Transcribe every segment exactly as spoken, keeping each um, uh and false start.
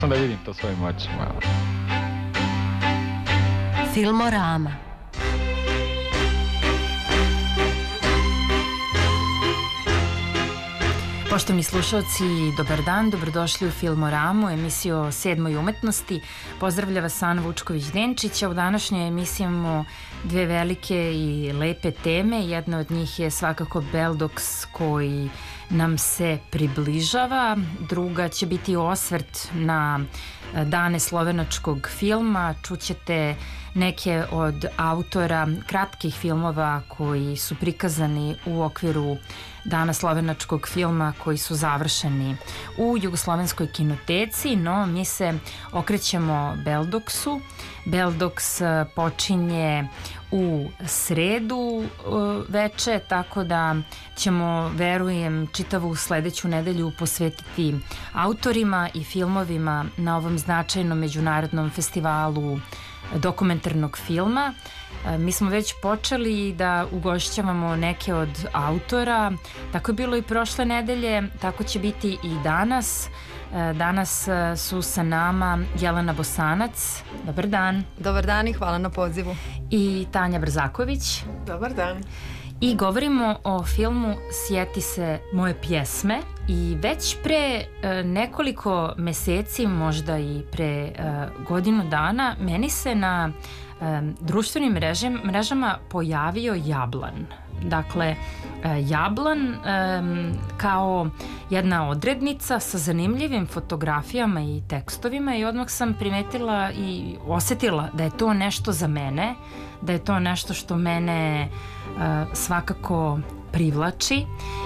Da vidim to svojim očima. Filmorama. Poštovni slušalci, dobar dan, dobrodošli u Filmoramu, emisiju o sedmoj umetnosti. Pozdravlja vas Ana Vučković-Denčić, a u današnjoj emisiji imamo dve velike i lepe teme. Jedna od njih je svakako Beldoks koji nam se približava, druga će biti osvrt na dane slovenačkog filma. Čućete neke od autora kratkih filmova koji su prikazani u okviru Dana slovenačkog filma koji su završeni u Jugoslovenskoj kinoteci, no mi se okrećemo Beldoksu. Beldoks počinje u sredu veče, tako da ćemo, verujem, čitavu sledeću nedelju posvetiti autorima i filmovima na ovom značajnom međunarodnom festivalu dokumentarnog filma. Mi smo već počeli da ugošćavamo neke od autora, tako je bilo i prošle nedelje, tako će biti i danas. Danas su sa nama Jelena Bosanac. Dobar dan. Dobar dan i hvala na pozivu. I Tanja Brzaković. Dobar dan. I govorimo o filmu Sjeti se moje pjesme. I već pre e, nekoliko meseci, možda i pre e, godinu dana, meni se na e, društvenim mrežem, mrežama pojavio Jablan. Dakle, e, Jablan e, kao jedna odrednica sa zanimljivim fotografijama i tekstovima i odmah sam primetila i osetila da je to nešto za mene, da je to nešto što mene e, svakako privlači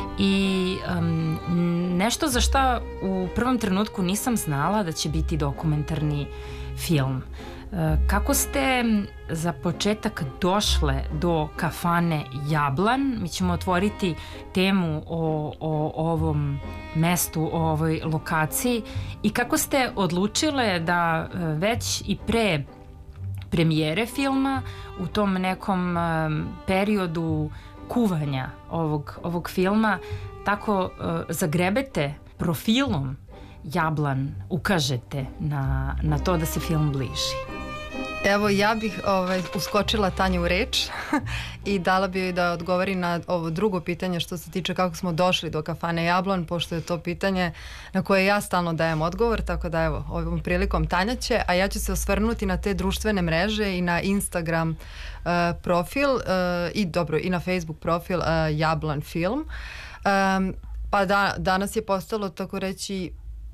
i um, nešto za šta u prvom trenutku nisam znala da će biti dokumentarni film. Uh, kako ste za početak došle do kafane Jablan? Mi ćemo otvoriti temu o, o ovom mestu, o ovoj lokaciji i kako ste odlučile da uh, već i pre premijere filma u tom nekom um, periodu kuvanja ovog, ovog filma tako uh, zagrebete profilom Jablan, ukažete na, na to da se film bliži? Evo, ja bih ovaj, uskočila Tanju u reč i dala bi joj da odgovori na ovo drugo pitanje što se tiče kako smo došli do kafane Jablan, pošto je to pitanje na koje ja stalno dajem odgovor, tako da evo, ovom prilikom Tanja će, a ja ću se osvrnuti na te društvene mreže i na Instagram uh, profil uh, i dobro, i na Facebook profil uh, Jablan film. Um, pa da, danas je postalo, tako reći,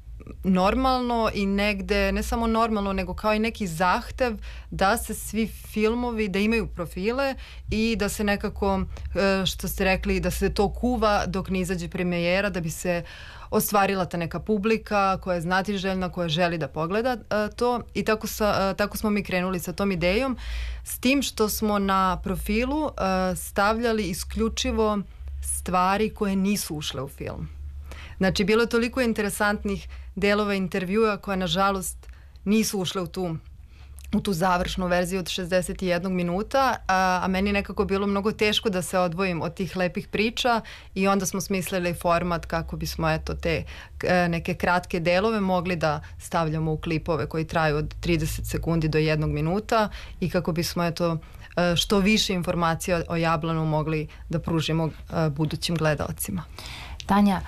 normalno i negde, ne samo normalno, nego kao i neki zahtev da se svi filmovi, da imaju profile i da se nekako, što ste rekli, da se to kuva dok ne izađe premijera, da bi se ostvarila ta neka publika koja je znatiželjna, koja želi da pogleda to i tako, sa, tako smo mi krenuli sa tom idejom, s tim što smo na profilu stavljali isključivo stvari koje nisu ušle u film. Znači, bilo je toliko interesantnih delova intervjua koje, nažalost, nisu ušle u tu, u tu završnu verziju od šezdeset jedan minuta, a, a meni nekako bilo mnogo teško da se odvojim od tih lepih priča i onda smo smislili format kako bismo eto te neke kratke delove mogli da stavljamo u klipove koji traju od trideset sekundi do jednog minuta i kako bismo eto što više informacija o Jablanu mogli da pružimo budućim gledaocima. Tanja,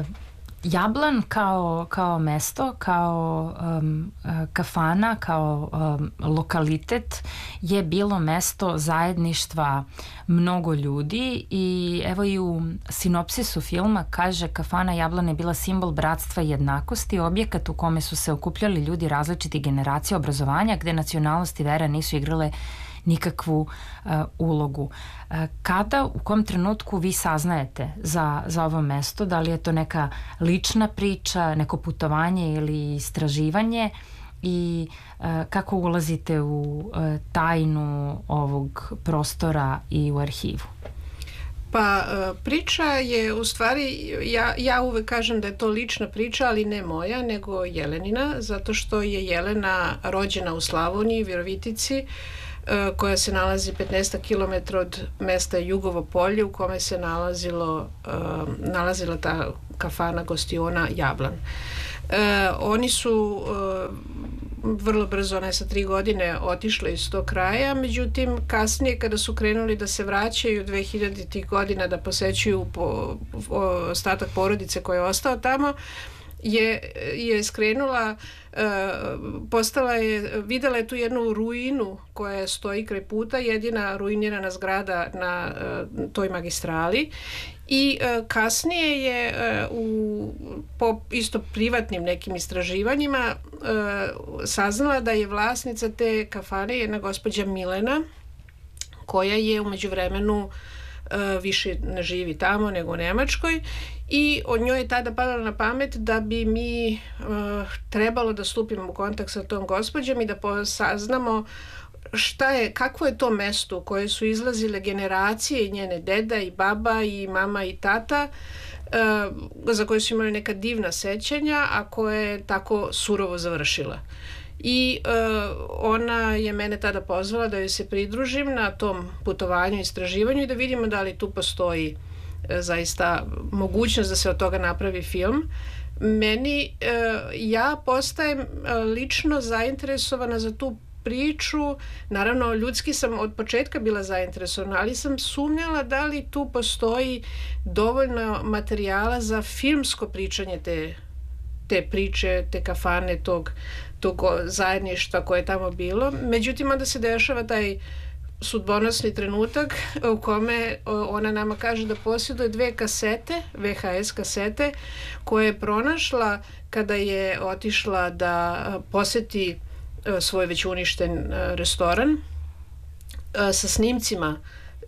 Jablan kao, kao mesto, kao um, kafana, kao um, lokalitet je bilo mesto zajedništva mnogo ljudi i evo i u sinopsisu filma kaže kafana Jablan je bila simbol bratstva i jednakosti, objekat u kome su se okupljali ljudi različitih generacija obrazovanja gde nacionalnost i vera nisu igrale nikakvu uh, ulogu. Uh, kada, u kom trenutku vi saznajete za, za ovo mesto? Da li je to neka lična priča, neko putovanje ili istraživanje i uh, kako ulazite u uh, tajnu ovog prostora i u arhivu? Pa priča je u stvari, ja, ja uvek kažem da je to lična priča, ali ne moja, nego Jelenina, zato što je Jelena rođena u Slavoniji, Virovitici, koja se nalazi petnaest kilometara od mesta Jugovo polje u kome se nalazilo, nalazila ta kafana gostiona Jablan. E, oni su e, vrlo brzo, ne sa tri godine, otišle iz tog kraja, međutim kasnije kada su krenuli da se vraćaju dvehiljaditih godina da posećuju po, po, ostatak porodice koji je ostao tamo, je, je skrenula, e, postala je, videla je tu jednu ruinu koja stoji kraj puta, jedina ruinirana zgrada na e, toj magistrali. I e, kasnije je e, u po isto privatnim nekim istraživanjima e, saznala da je vlasnica te kafane jedna gospođa Milena, koja je u međuvremenu e, više ne živi tamo nego u Nemačkoj, i od njoj je tada padalo na pamet da bi mi e, trebalo da stupimo u kontakt sa tom gospođom i da saznamo šta je, kakvo je to mesto u koje su izlazile generacije i njene deda i baba i mama i tata, uh, za koje su imali neka divna sećanja, a koje je tako surovo završila. I uh, ona je mene tada pozvala da joj se pridružim na tom putovanju i istraživanju i da vidimo da li tu postoji uh, zaista mogućnost da se od toga napravi film. Meni, uh, ja postajem uh, lično zainteresovana za tu priču, naravno ljudski sam od početka bila zainteresovana, ali sam sumnjala da li tu postoji dovoljno materijala za filmsko pričanje te, te priče, te kafane, tog, tog zajedništva koje je tamo bilo. Međutim, onda se dešava taj sudbonosni trenutak u kome ona nama kaže da posjeduje dve kasete, V H S kasete, koje je pronašla kada je otišla da poseti svoj već uništen restoran sa snimcima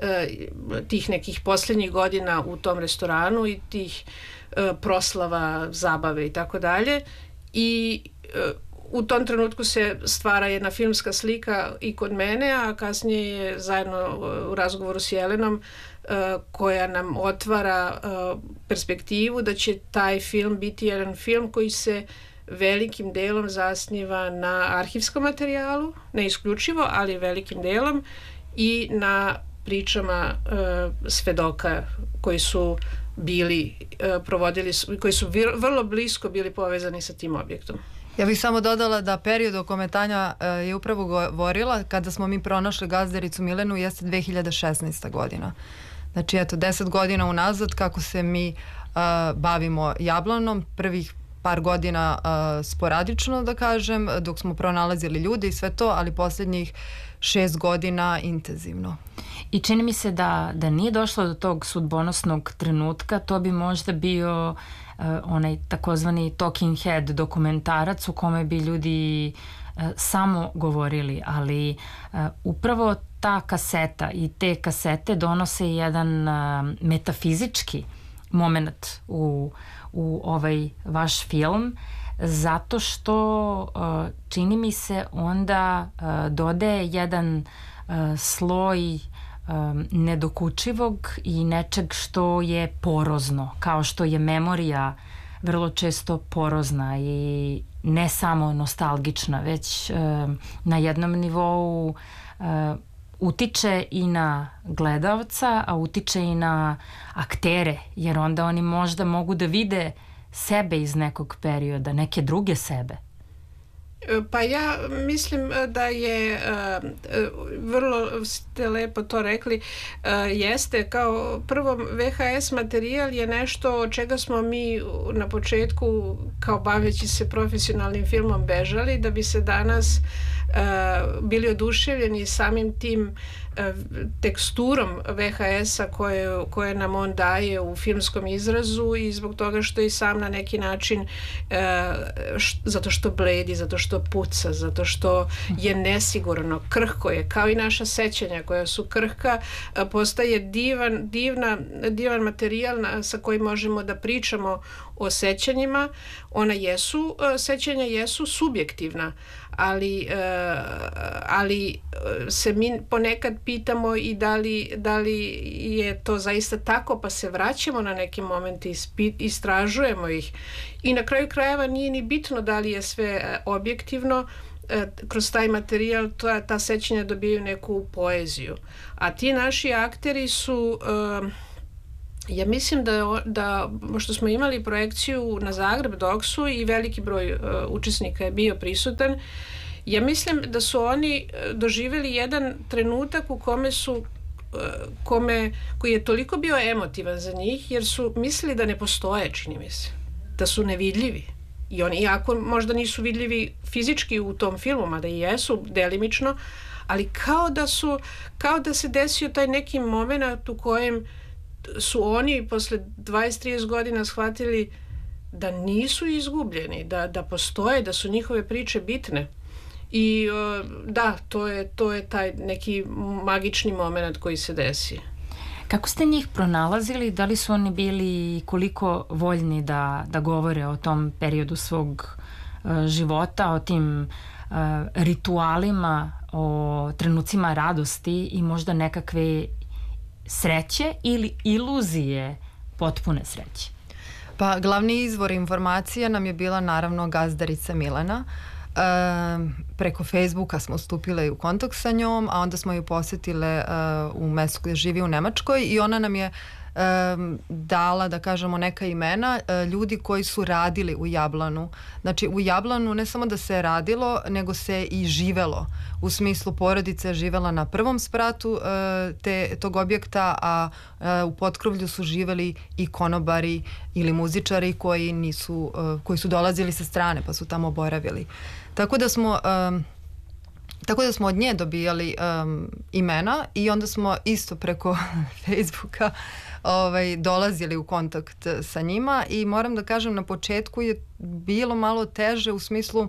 tih nekih posljednjih godina u tom restoranu i tih proslava, zabave i tako dalje. I u tom trenutku se stvara jedna filmska slika i kod mene, a kasnije je zajedno u razgovoru s Jelenom koja nam otvara perspektivu da će taj film biti jedan film koji se velikim delom zasniva na arhivskom materijalu, ne isključivo, ali velikim delom, i na pričama e, svedoka koji su bili, e, provodili, koji su vir, vrlo blisko bili povezani sa tim objektom. Ja bih samo dodala da period o kome Tanja e, je upravo govorila, kada smo mi pronašli gazdaricu Milenu, jeste dve hiljade šesnaesta godina. Znači, eto, deset godina unazad kako se mi e, bavimo Jablanom, prvih par godina uh, sporadično, da kažem, dok smo pronalazili ljude i sve to, ali posljednjih šest godina intenzivno. I čini mi se da, da nije došlo do tog sudbonosnog trenutka, to bi možda bio uh, onaj takozvani talking head dokumentarac u kome bi ljudi uh, samo govorili, ali uh, upravo ta kaseta i te kasete donose jedan uh, metafizički moment u u ovaj vaš film, zato što uh, čini mi se onda uh, dodaje jedan uh, sloj um, nedokučivog i nečeg što je porozno, kao što je memorija vrlo često porozna i ne samo nostalgična, već uh, na jednom nivou uh, utiče i na gledaoca, a utiče i na aktere, jer onda oni možda mogu da vide sebe iz nekog perioda, neke druge sebe. Pa ja mislim da je, vrlo ste lepo to rekli, jeste kao prvo V H S materijal je nešto od čega smo mi na početku kao baveći se profesionalnim filmom bežali, da bi se danas bili oduševljeni samim tim teksturom V H S-a koje, koje nam on daje u filmskom izrazu i zbog toga što i sam na neki način š, zato što bledi, zato što puca, zato što je nesigurno, krhko je, kao i naša sećanja koja su krhka, postaje divan, divna, divan materijal na, sa kojim možemo da pričamo o sećanjima. Ona jesu, sećanja jesu subjektivna, ali, ali se mi ponekad pitamo i da li, da li je to zaista tako, pa se vraćamo na neki moment i istražujemo ih. I na kraju krajeva nije ni bitno da li je sve objektivno, kroz taj materijal ta, ta sećanja dobijaju neku poeziju. A ti naši akteri su Ja mislim da, da što smo imali projekciju na Zagreb Doksu i veliki broj uh, učesnika je bio prisutan, ja mislim da su oni doživjeli jedan trenutak u kome su kome, koji je toliko bio emotivan za njih, jer su mislili da ne postoje, čini mi se, da su nevidljivi. I oni, iako možda nisu vidljivi fizički u tom filmu, mada i jesu delimično, ali kao da su, kao da se desio taj neki moment u kojem su oni posle dvadeset trideset godina shvatili da nisu izgubljeni, da, da postoje, da su njihove priče bitne. I da, to je, to je taj neki magični moment koji se desi. Kako ste njih pronalazili? Da li su oni bili koliko voljni da, da govore o tom periodu svog uh, života, o tim uh, ritualima, o trenucima radosti i možda nekakve sreće ili iluzije potpune sreće? Pa glavni izvor informacija nam je bila naravno gazdarica Milena. E, preko Facebooka smo stupile u kontakt sa njom, a onda smo ju posjetile e, u mestu gdje živi u Nemačkoj i ona nam je e, dala, da kažemo, neka imena e, ljudi koji su radili u Jablanu. Znači u Jablanu ne samo da se radilo, nego se i živelo. U smislu porodica je živela na prvom spratu e, te, tog objekta, a e, u potkrovlju su živeli i konobari ili muzičari koji, nisu, e, koji su dolazili sa strane pa su tamo boravili. Tako da smo, um, tako da smo od nje dobijali um, imena i onda smo isto preko Facebooka ovaj, dolazili u kontakt sa njima i moram da kažem na početku je bilo malo teže u smislu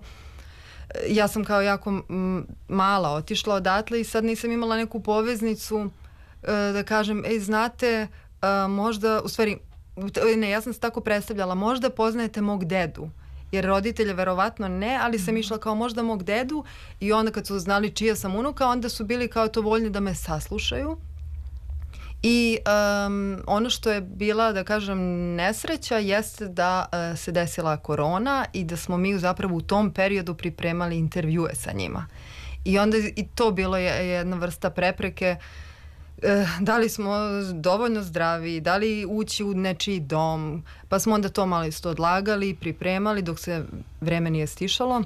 ja sam kao jako m, mala otišla odatle i sad nisam imala neku poveznicu uh, da kažem, ej znate uh, možda, u stvari ne, ja sam se tako predstavljala, možda poznajete mog dedu. Jer roditelje verovatno ne, ali sam išla kao možda mog dedu i onda kad su znali čija sam unuka, onda su bili kao to voljni da me saslušaju. I um, ono što je bila, da kažem, nesreća jeste da uh, se desila korona i da smo mi zapravo u tom periodu pripremali intervjue sa njima. I onda i to bilo je jedna vrsta prepreke da li smo dovoljno zdravi, da li ući u nečiji dom, pa smo onda to malo isto odlagali, pripremali dok se vreme nije stišalo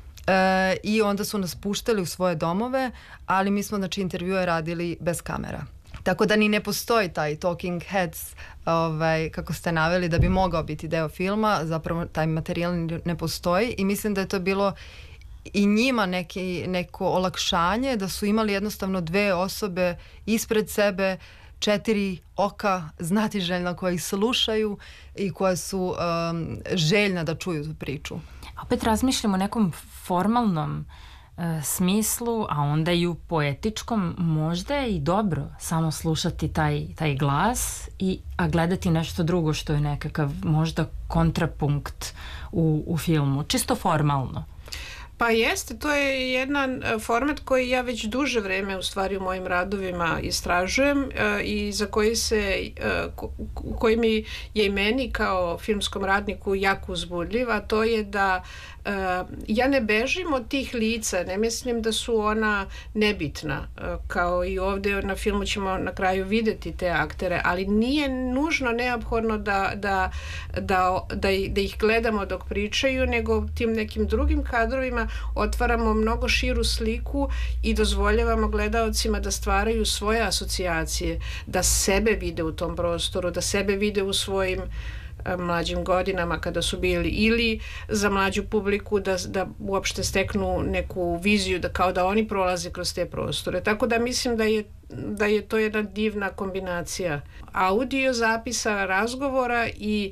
e, i onda su nas puštali u svoje domove, ali mi smo znači intervjue radili bez kamera. Tako da ni ne postoji taj talking heads, ovaj, kako ste naveli, da bi mogao biti deo filma, zapravo taj materijal ne postoji i mislim da je to bilo i njima neki, neko olakšanje da su imali jednostavno dve osobe ispred sebe, četiri oka znatiželjna koja ih slušaju i koja su um, željna da čuju tu priču. Opet razmišljamo o nekom formalnom uh, smislu, a onda i u poetičkom možda je i dobro samo slušati taj, taj glas, i, a gledati nešto drugo što je nekakav možda kontrapunkt u, u filmu, čisto formalno. Pa jeste, to je jedan format koji ja već duže vreme u stvari u mojim radovima istražujem uh, i za koji se uh, ko, koji mi je i meni kao filmskom radniku jako uzbudljiv, a to je da uh, ja ne bežim od tih lica, ne mislim da su ona nebitna, uh, kao i ovdje na filmu ćemo na kraju vidjeti te aktere, ali nije nužno neophodno da, da, da, da, da ih gledamo dok pričaju, nego tim nekim drugim kadrovima otvaramo mnogo širu sliku i dozvoljavamo gledaocima da stvaraju svoje asocijacije, da sebe vide u tom prostoru, da sebe vide u svojim mlađim godinama kada su bili, ili za mlađu publiku da, da uopšte steknu neku viziju da kao da oni prolaze kroz te prostore. Tako da mislim da je, da je to jedna divna kombinacija audio zapisa, razgovora i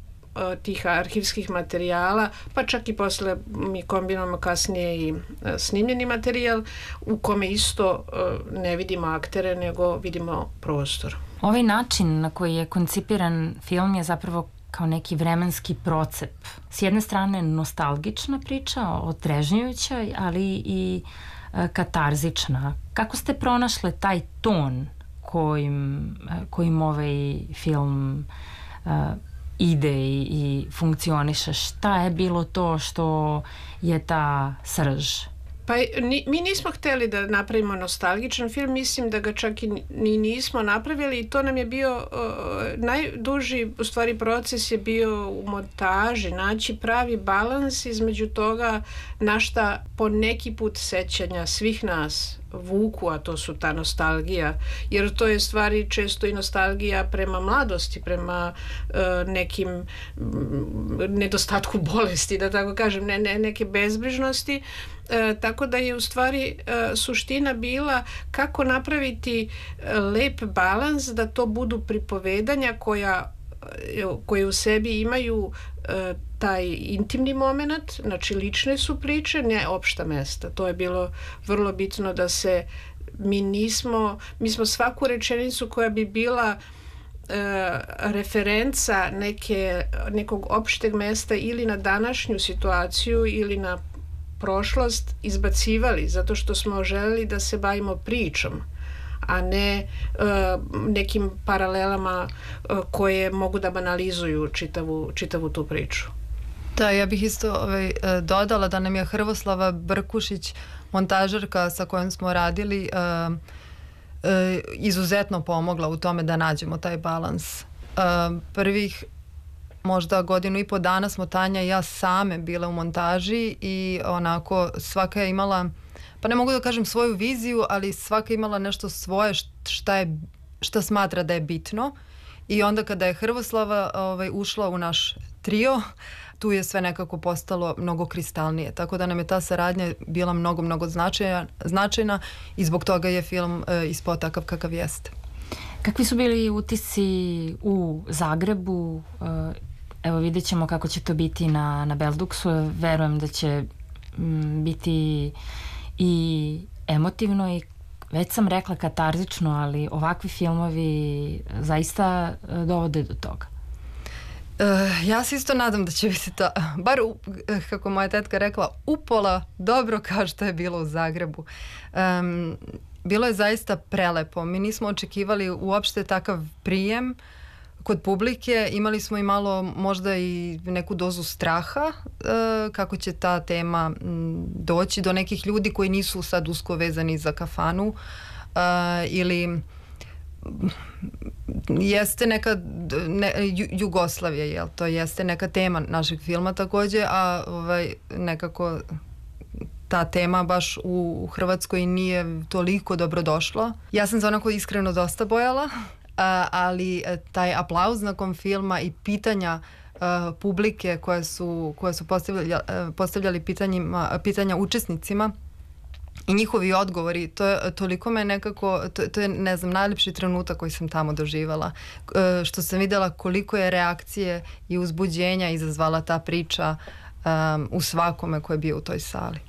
tih arhivskih materijala, pa čak i posle mi kombinujemo kasnije i snimljeni materijal u kome isto ne vidimo aktere, nego vidimo prostor. Ovaj način na koji je koncipiran film je zapravo kao neki vremenski procep. S jedne strane nostalgična priča, otrežnjujuća, ali i katarzična. Kako ste pronašle taj ton kojim, kojim ovaj film ide i, i funkcioniše? Šta je bilo to što je ta srž? Pa ni, mi nismo hteli da napravimo nostalgičan film, mislim da ga čak i ni nismo napravili i to nam je bio uh, najduži u stvari proces je bio u montaži, naći pravi balans između toga na šta po neki put sećanja svih nas vuku, a to su ta nostalgija, jer to je stvari često i nostalgija prema mladosti, prema uh, nekim m, nedostatku bolesti, da tako kažem, ne, ne, neke bezbrižnosti. E, tako da je u stvari e, suština bila kako napraviti e, lep balans da to budu pripovedanja koja, e, koje u sebi imaju e, taj intimni moment, znači lične su priče, ne opšta mesta. To je bilo vrlo bitno da se mi nismo, mi smo svaku rečenicu koja bi bila e, referenca neke, nekog opšteg mesta ili na današnju situaciju ili na prošlost izbacivali, zato što smo želeli da se bavimo pričom, a ne uh, nekim paralelama uh, koje mogu da banalizuju čitavu, čitavu tu priču. Da, ja bih isto ovaj, dodala da nam je Hrvoslava Brkušić, montažerka sa kojom smo radili, uh, uh, izuzetno pomogla u tome da nađemo taj balans. Uh, prvih možda godinu i po dana smo Tanja i ja same bile u montaži i onako svaka je imala, pa ne mogu da kažem svoju viziju, ali svaka je imala nešto svoje šta, je, šta smatra da je bitno i onda kada je Hrvoslava ovaj, ušla u naš trio, tu je sve nekako postalo mnogo kristalnije, tako da nam je ta saradnja bila mnogo, mnogo značajna, značajna i zbog toga je film e, ispao takav kakav jeste. Kakvi su bili utisci u Zagrebu? Evo vidjet ćemo kako će to biti na, na Belduksu. Verujem da će m, biti i emotivno i već sam rekla katarzično, ali ovakvi filmovi zaista dovode do toga. Uh, ja se isto nadam da će biti to, bar u, kako moja tetka rekla, upola dobro kao što je bilo u Zagrebu. Um, bilo je zaista prelepo. Mi nismo očekivali uopšte takav prijem kod publike, imali smo i malo možda i neku dozu straha e, kako će ta tema m, doći do nekih ljudi koji nisu sad usko vezani za kafanu e, ili jeste neka ne, Jugoslavija, jel? To jeste neka tema našeg filma takođe, a ovaj, nekako ta tema baš u, u Hrvatskoj nije toliko dobro došla. Ja sam se onako iskreno dosta bojala, Uh, ali uh, taj aplauz nakon filma i pitanja uh, publike koje su, koje su postavljali, uh, postavljali pitanjima, pitanja učesnicima i njihovi odgovori, to je toliko me nekako, to, to je ne znam, najlepši trenutak koji sam tamo doživala. Uh, što sam videla koliko je reakcije i uzbuđenja izazvala ta priča um, u svakome ko je bio u toj sali.